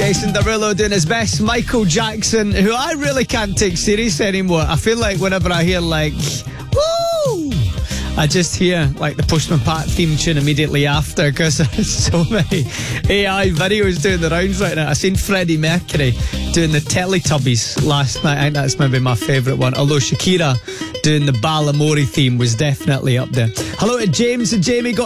Jason Derulo doing his best. Michael Jackson, who I really can't take serious anymore. I feel like whenever I hear like, woo, I just hear like the Postman Pat theme tune immediately after, because there's so many AI videos doing the rounds right now. I seen Freddie Mercury doing the Teletubbies last night. I think that's maybe my favourite one. Although Shakira doing the Balamori theme was definitely up there. Hello to James and Jamie. Got